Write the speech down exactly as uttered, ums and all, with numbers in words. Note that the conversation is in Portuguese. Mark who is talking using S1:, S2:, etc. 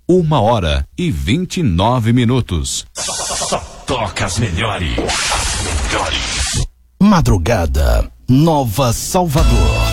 S1: uma hora e vinte e nove minutos. Só toca as melhores. As melhores.
S2: Madrugada, Nova Salvador.